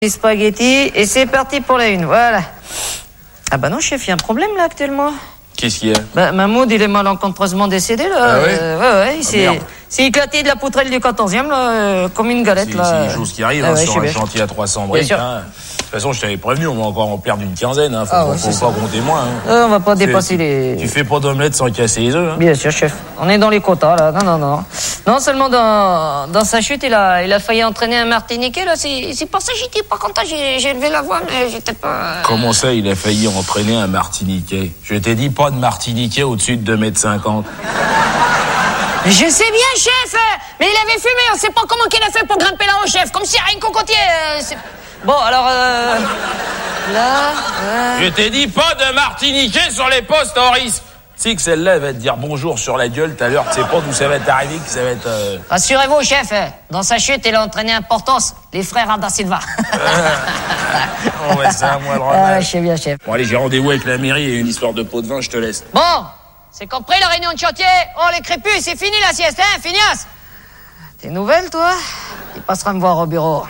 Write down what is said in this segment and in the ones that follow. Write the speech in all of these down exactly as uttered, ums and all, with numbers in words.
Les spaghettis, et c'est parti pour la une, voilà. Ah bah non, chef, il y a un problème là actuellement. Qu'est-ce qu'il y a? Bah, Mahmoud, il est malencontreusement décédé là. Ah ouais euh, Ouais, ouais, il s'est merde. s'est éclaté de la poutrelle du quatorzième là, euh, comme une galette C'est là. c'est des choses qui arrivent Ah hein, ouais, je sur sais un bien. chantier à trois cents Bien briques. sûr. Hein. De toute façon, je t'avais prévenu, on va encore en perdre une quinzaine. Hein. Faut, Ah faut- ouais, faut c'est pas ça. compter moins. Hein. Euh, on va pas Tu- dépasser tu, les... Tu fais pas d'omelette sans casser les œufs. Hein. Bien sûr, chef. On est dans les quotas, là. Non, non, non. Non seulement dans, dans sa chute, il a, il a failli entraîner un Martiniquais, là. C'est c'est pour ça que j'étais pas content. J'ai j'ai levé la voix, mais j'étais pas... euh, Comment ça, il a failli entraîner un Martiniquais? Je t'ai dit pas de Martiniquais au-dessus de deux mètres cinquante. Je sais bien, chef. Mais il avait fumé. On sait pas comment qu'il a fait pour grimper là-haut, chef. Comme si rien cocotier. Euh, c'est- bon, alors... Euh, là... euh, Je t'ai dit pas de Martiniquais sur les postes, Horace. Tu sais que celle-là, elle va te dire bonjour sur la gueule tout à l'heure. Tu sais pas d'où ça va t'arriver, que ça va être... Euh... Rassurez-vous, chef. Dans sa chute, il a entraîné un Portos, les frères Ada Silva. Oh ouais, c'est à moi le Ah, remède. je sais bien, chef. Bon allez, j'ai rendez-vous avec la mairie et une histoire de pot de vin, je te laisse. Bon, c'est compris la réunion de chantier. Oh, les crépus, c'est fini la sieste, hein, Finias? Tes nouvelles, toi? Il passera me voir au bureau.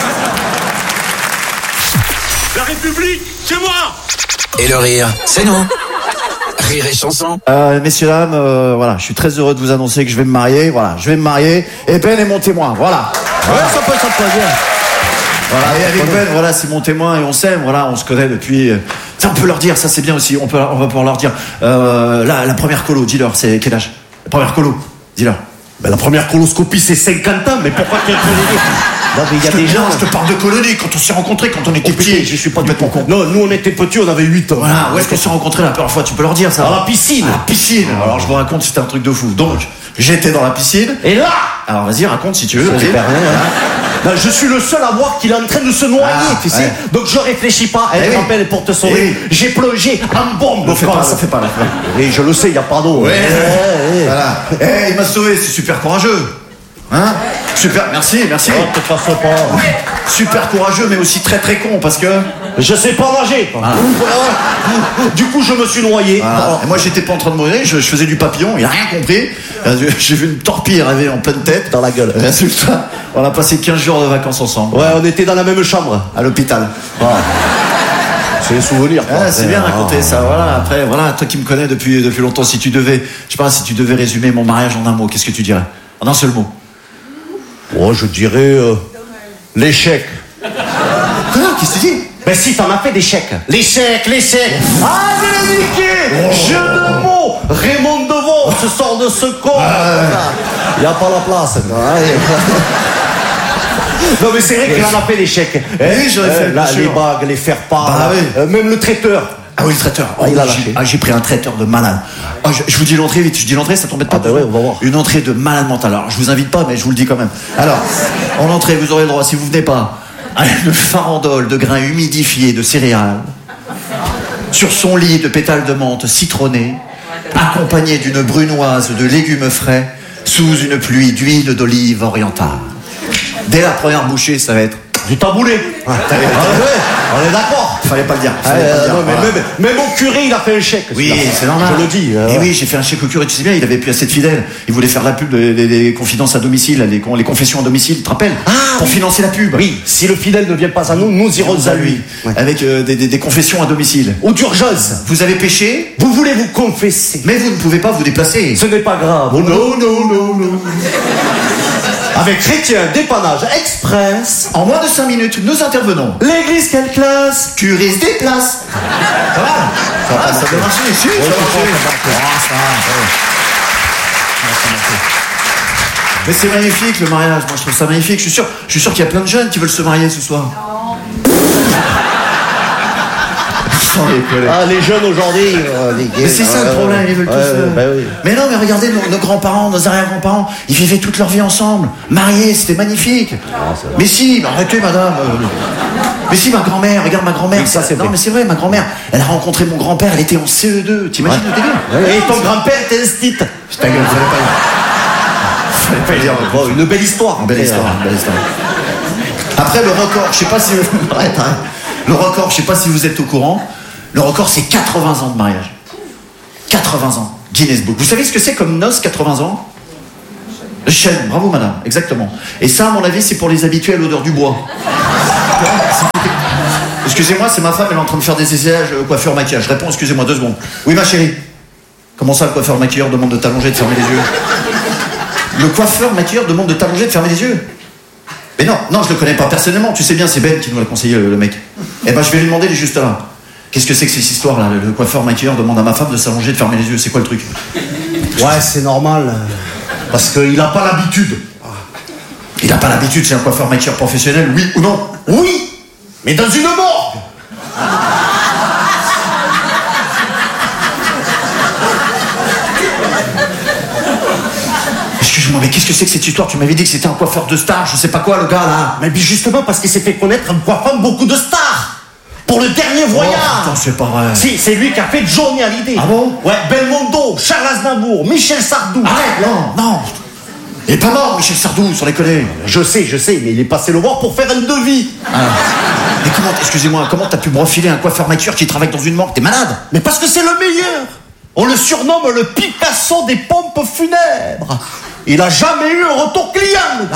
La République, c'est moi! Et le rire, c'est nous. Rire et chanson. Euh, messieurs, dames, euh, voilà, je suis très heureux de vous annoncer que je vais me marier. Voilà, je vais me marier. Et Ben est mon témoin. Voilà. Ouais, ça peut, ça peut bien. Voilà, et avec Ben, voilà, c'est mon témoin et on s'aime. Voilà, on se connaît depuis. euh, Ça, on peut leur dire, ça c'est bien aussi. On peut, on va pouvoir leur dire. Euh, la, la première colo, dis-leur, c'est quel âge? La première colo, dis-leur. Ben, la première coloscopie, c'est cinquante ans, mais pourquoi quelqu'un dit? Non, mais il y a Je te- des gens. non, je te parle de colonie quand on s'est rencontrés, quand on était Oh, putain, petits. je suis pas du Complètement con. Non, nous, on était petits, on avait huit ans. Voilà, où est-ce qu'on s'est rencontrés la première fois? Tu peux leur dire ça? À la piscine. À la piscine. Alors je vous raconte, c'était un truc de fou. Donc, j'étais dans la piscine. Et là, Alors vas-y, raconte si tu veux. vas-y. j'ai perdu, hein. Ben, je suis le seul à voir qu'il est en train de se noyer, Ah, tu sais. ouais. Donc je réfléchis pas. Elle Eh oui. m'appelle pour te sauver. Eh. J'ai plongé en bombe. Bon, fais quoi. pas, ça fait pas là. Et je le sais, il y a pas d'eau. Ouais. Eh, eh. Voilà. Eh, il m'a sauvé, c'est super courageux. Hein? Super, merci, merci. Oh, te fasse pas. Super courageux, mais aussi très très con parce que. Je sais pas nager. Du coup, je me suis noyé. Voilà. Et moi, j'étais pas en train de mourir, je, je faisais du papillon, il a rien compris. J'ai vu une torpille arriver en pleine tête. Dans la gueule. Résultat, on a passé quinze jours de vacances ensemble. Ouais, on était dans la même chambre. À l'hôpital. C'est les souvenirs. quoi. Ah, c'est bien Ah. raconté ça, voilà. Après, voilà, toi qui me connais depuis, depuis longtemps, si tu devais, je sais pas, si tu devais résumer mon mariage en un mot, qu'est-ce que tu dirais? En un seul mot. Oh, je dirais euh, l'échec. Quoi? Qu'est-ce que tu dis? Ben si, t'en as fait des chèques. L'échec, l'échec. Ah, je l'ai niqué. Jeu de mots. Raymond Devos se sort de ce corps. Il n'y a pas la place. Non, mais c'est vrai qu'il en a fait des chèques. Oui, j'en ai fait, bien Là, sûr. les bagues, les faire-part. Bah oui. euh, même le traiteur. Ah oui, le traiteur. Oh, Ah, il a j'ai- lâché. ah, j'ai pris un traiteur de malade. Ah, je, je vous dis l'entrée vite. Je dis l'entrée, ça t'embête pas? Ah, bah ouais, on va voir. Une entrée de malade mental. Alors, je vous invite pas, mais je vous le dis quand même. Alors, en entrée, vous aurez le droit, si vous venez pas, à une farandole de grains humidifiés de céréales, sur son lit de pétales de menthe citronnée, accompagné d'une brunoise de légumes frais, sous une pluie d'huile d'olive orientale. Dès la première bouchée, ça va être... Du taboulé. Ah, Ah, ouais, on est d'accord. Fallait pas le dire. Ah, Fallait pas le euh, dire, non, mais voilà. même, même au curé, il a fait un chèque. Oui, celui-là. c'est normal. Je le dis. euh, Et oui, j'ai fait un chèque au curé, tu sais bien, il avait plus assez de fidèles. Il voulait faire la pub des, des- des confidences à domicile, les, con- les confessions à domicile, tu te rappelles? Pour financer la pub. Oui, si le fidèle ne vient pas à nous, nous irons à lui. Ouais. Avec euh, des, des- des confessions à domicile. Ou d'urgence. Vous avez péché, Vous voulez vous confesser. mais vous ne pouvez pas vous déplacer. Ce n'est pas grave. Oh non, non, non, non. Avec Chrétien, dépannage express. En moins de cinq minutes, nous intervenons. L'église, quelle classe. Curé se déplace. Ça va? Ah, ça peut marcher, si, ça Ouais, va ça marcher. va, ça va. Ah, ça va, ouais. Ah, ça marche. Mais c'est magnifique le mariage, moi je trouve ça magnifique. Je suis sûr, je suis sûr qu'il y a plein de jeunes qui veulent se marier ce soir. Sans déconner. Ah, les jeunes aujourd'hui. euh, les gays, Mais c'est ça euh, le problème, ils veulent ouais, tous. euh, bah oui. Mais non, mais regardez nos, nos grands-parents, nos arrière-grands-parents, ils vivaient toute leur vie ensemble, mariés, c'était magnifique. Mais si, mais arrêtez, madame. euh, Mais si, ma grand-mère, regarde ma grand-mère. Oui, ça, c'est non, vrai. mais c'est vrai, ma grand-mère, elle a rencontré mon grand-père, elle était en C E deux. T'imagines le délire? Et ton grand-père était un stit. Ta gueule, fallait pas le fallait pas le dire. Bon, une belle histoire. Belle histoire, belle histoire. Après, le record, je sais pas si vous... Arrête, arrête. Le record, je sais pas si vous êtes au courant, le record, c'est quatre-vingts ans de mariage. quatre-vingts ans. Guinness Book. Vous savez ce que c'est comme noce, quatre-vingts ans? Chêne, bravo madame, exactement. Et ça, à mon avis, c'est pour les habitués à l'odeur du bois. Excusez-moi, c'est ma femme, elle est en train de faire des essayages euh, coiffeur maquillage. Je réponds, excusez-moi, deux secondes. Oui, ma chérie. Comment ça, le coiffeur maquilleur demande de t'allonger, de fermer les yeux? Le coiffeur maquilleur demande de t'allonger, de fermer les yeux? Mais non, non, je le connais pas personnellement. Tu sais bien, c'est Ben qui nous l'a conseillé, le, le mec. Eh ben, je vais lui demander, il est juste là. Qu'est-ce que c'est que cette histoire-là? Le, le coiffeur maquilleur demande à ma femme de s'allonger, de fermer les yeux. C'est quoi le truc? Ouais, c'est normal. Parce qu'il a pas l'habitude. Il a pas l'habitude, c'est un coiffeur maquilleur professionnel, oui ou non? Oui, mais dans une morgue. Excuse-moi, mais qu'est-ce que c'est que cette histoire? Tu m'avais dit que c'était un coiffeur de star, je sais pas quoi, le gars, là. Mais puis justement parce qu'il s'est fait connaître en coiffant beaucoup de stars. Pour le dernier voyage. Oh, putain, c'est pas vrai. Si, c'est lui qui a fait Johnny Hallyday. Ah bon? Ouais, Belmondo, Charles Aznavour, Michel Sardou. Arrête, non, non. Il est pas mort, Michel Sardou, sur les collègues. Je sais, je sais, mais il est passé le voir pour faire un devis. Ah. Mais comment, excusez-moi, comment t'as pu me refiler un coiffeur maquilleur qui travaille dans une morgue? T'es malade? Mais parce que c'est le meilleur. On le surnomme le Picasso des pompes funèbres. Il a jamais eu un retour client.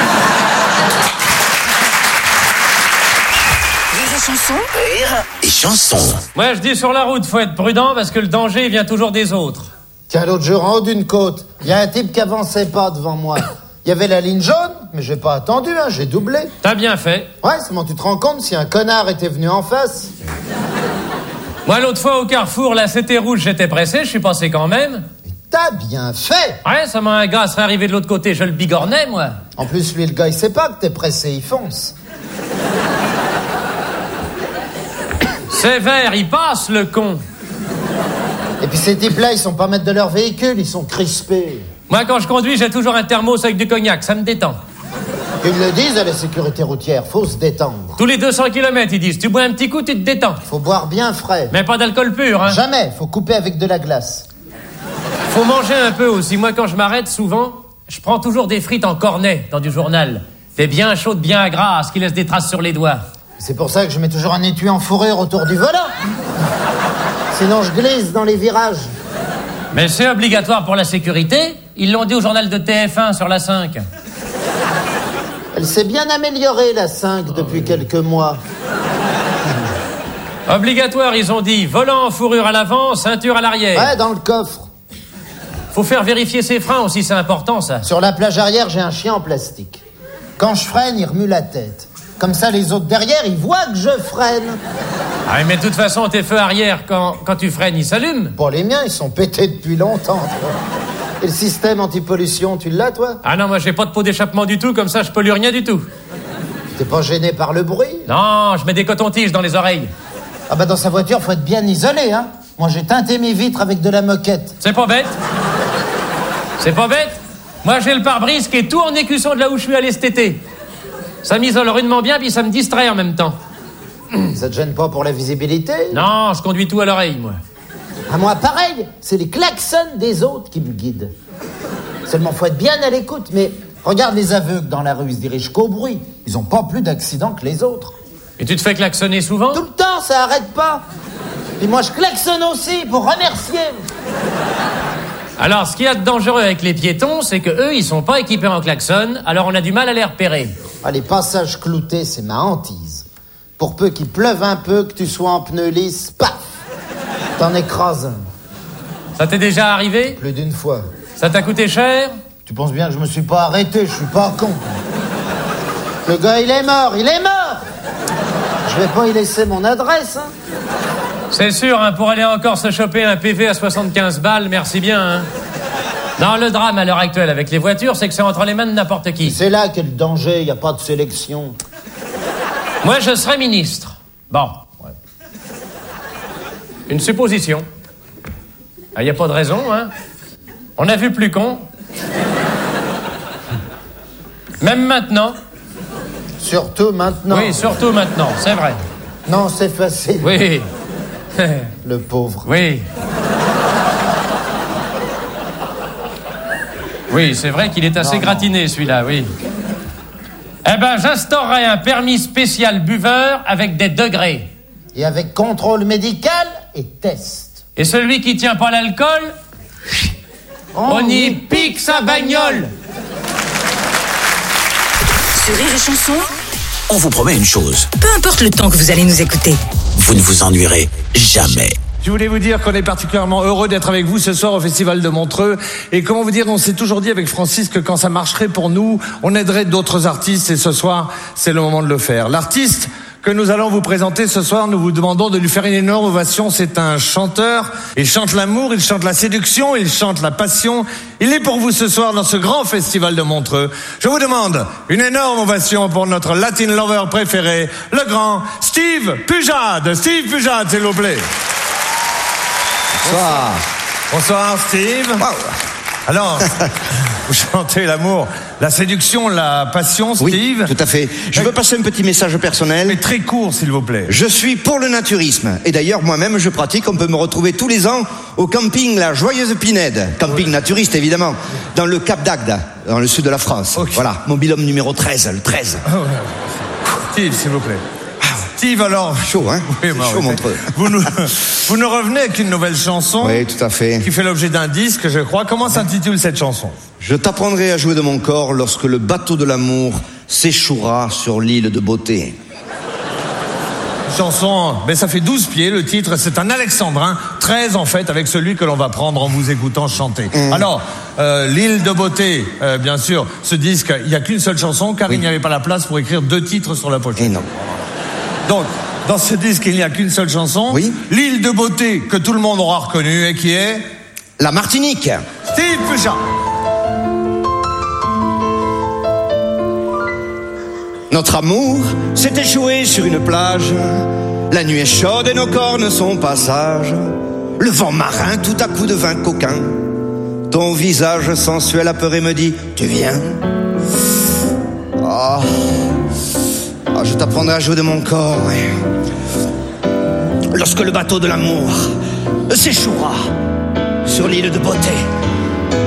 Rire et chanson. Moi, je dis sur la route, faut être prudent parce que le danger vient toujours des autres. Tiens, l'autre jour, en haut d'une côte, il y a un type qui avançait pas devant moi. Il y avait la ligne jaune, mais j'ai pas attendu, hein, j'ai doublé. T'as bien fait. Ouais, seulement tu te rends compte si un connard était venu en face? Moi, l'autre fois au Carrefour, là, c'était rouge, j'étais pressé, je suis passé quand même. Mais t'as bien fait! Ouais, ça m'a un gars serait arrivé de l'autre côté, je le bigornais, moi. En plus, lui, le gars, il sait pas que t'es pressé, il fonce. C'est vert, il passe, le con. Et puis ces types-là, ils sont pas maîtres de leur véhicule, ils sont crispés. Moi, quand je conduis, j'ai toujours un thermos avec du cognac, ça me détend. Ils le disent à la sécurité routière, faut se détendre. Tous les deux cents kilomètres, ils disent, tu bois un petit coup, tu te détends. Faut boire bien frais. Mais pas d'alcool pur, hein. Jamais, faut couper avec de la glace. Faut manger un peu aussi. Moi, quand je m'arrête, souvent, je prends toujours des frites en cornet dans du journal. Des bien chaudes, bien grasses, qui laissent des traces sur les doigts. C'est pour ça que je mets toujours un étui en fourrure autour du volant. Sinon, je glisse dans les virages. Mais c'est obligatoire pour la sécurité. Ils l'ont dit au journal de T F un sur la cinq. Elle s'est bien améliorée, la cinq, depuis quelques mois. Obligatoire, ils ont dit. Volant en fourrure à l'avant, ceinture à l'arrière. Ouais, dans le coffre. Faut faire vérifier ses freins aussi, c'est important, ça. Sur la plage arrière, j'ai un chien en plastique. Quand je freine, il remue la tête. Comme ça, les autres derrière, ils voient que je freine. Ah, mais de toute façon, tes feux arrière, quand, quand tu freines, ils s'allument. Bon, les miens, ils sont pétés depuis longtemps, toi. Et le système anti-pollution, tu l'as, toi? Ah non, moi, j'ai pas de pot d'échappement du tout, comme ça, je pollue rien du tout. T'es pas gêné par le bruit? Non, je mets des cotons-tiges dans les oreilles. Ah bah, dans sa voiture, faut être bien isolé, hein. Moi, j'ai teinté mes vitres avec de la moquette. C'est pas bête. C'est pas bête. Moi, j'ai le pare-brise qui est tout en écusson de là où je suis allé cet été. Ça m'isole rudement bien, puis ça me distrait en même temps. Ça te gêne pas pour la visibilité? Non, je conduis tout à l'oreille, moi. À moi, pareil, c'est les klaxons des autres qui me guident. Seulement, faut être bien à l'écoute, mais regarde les aveugles dans la rue, ils se dirigent qu'au bruit. Ils ont pas plus d'accidents que les autres. Et tu te fais klaxonner souvent? Tout le temps, ça arrête pas. Et moi, je klaxonne aussi pour remercier. Alors, ce qu'il y a de dangereux avec les piétons, c'est que eux, ils sont pas équipés en klaxon, alors on a du mal à les repérer. Ah, les passages cloutés, c'est ma hantise. Pour peu qu'il pleuve un peu, que tu sois en pneu lisse, paf, t'en écrases un. Ça t'est déjà arrivé? Plus d'une fois. Ça t'a coûté cher? Tu penses bien que je me suis pas arrêté, je suis pas con. Le gars, il est mort, il est mort. Je vais pas y laisser mon adresse, hein. C'est sûr, hein, pour aller encore se choper un P V à soixante-quinze balles, merci bien, hein. Non, le drame à l'heure actuelle avec les voitures, c'est que c'est entre les mains de n'importe qui. C'est là qu'est le danger, il n'y a pas de sélection. Moi, je serais ministre. Bon. Ouais. Une supposition. Il n'y a pas de raison, hein. On a vu plus con. Même maintenant. Surtout maintenant. Oui, surtout maintenant, c'est vrai. Non, c'est facile. Oui. Le pauvre. Oui. Oui, c'est vrai qu'il est assez Non, gratiné, celui-là, oui. Eh ben, j'instaurerai un permis spécial buveur avec des degrés. Et avec contrôle médical et test. Et celui qui tient pas l'alcool, Oh, on y oui. pique sa bagnole. Sur Rire et Chanson, on vous promet une chose. Peu importe le temps que vous allez nous écouter. Vous ne vous ennuierez jamais. Je voulais vous dire qu'on est particulièrement heureux d'être avec vous ce soir au Festival de Montreux. Et comment vous dire, on s'est toujours dit avec Francis que quand ça marcherait pour nous, on aiderait d'autres artistes. Et ce soir, c'est le moment de le faire. L'artiste que nous allons vous présenter ce soir, nous vous demandons de lui faire une énorme ovation. C'est un chanteur. Il chante l'amour, il chante la séduction, il chante la passion. Il est pour vous ce soir dans ce grand Festival de Montreux. Je vous demande une énorme ovation pour notre Latin lover préféré, le grand Steve Pujade. Steve Pujade, s'il vous plaît. Bonsoir. Bonsoir, Steve. Wow. Alors, vous chantez l'amour, la séduction, la passion, Steve. Oui, tout à fait. Je veux passer un petit message personnel. Mais très court, s'il vous plaît. Je suis pour le naturisme. Et d'ailleurs, moi-même, je pratique. On peut me retrouver tous les ans au camping La Joyeuse Pinède. Camping naturiste, évidemment. Dans le Cap d'Agde, dans le sud de la France. Okay. Voilà, mobil-homme numéro treize, le treize. Oh, ouais. Steve, s'il vous plaît. Steve, alors... Chaud, hein? Oui, bah, chaud, oui. Montreux. Vous nous, vous nous revenez avec une nouvelle chanson. Oui, tout à fait. Qui fait l'objet d'un disque, je crois. Comment s'intitule cette chanson? Je t'apprendrai à jouer de mon corps lorsque le bateau de l'amour s'échouera sur l'île de beauté. Chanson, ben ça fait douze pieds, le titre, c'est un alexandrin, treize en fait, avec celui que l'on va prendre en vous écoutant chanter. Mmh. Alors, euh, l'île de beauté, euh, bien sûr, ce disque, il n'y a qu'une seule chanson, car oui. il n'y avait pas la place pour écrire deux titres sur la pochette. Et non. Donc, dans ce disque, il n'y a qu'une seule chanson. Oui. L'île de beauté que tout le monde aura reconnue et qui est... La Martinique. Steve Pujade. Notre amour s'est échoué sur une plage. La nuit est chaude et nos cornes sont pas sages. Le vent marin tout à coup devint coquin. Ton visage sensuel apeuré me dit, tu viens? Oh. Oh, je t'apprendrai à jouer de mon corps, oui. Lorsque le bateau de l'amour s'échouera sur l'île de beauté.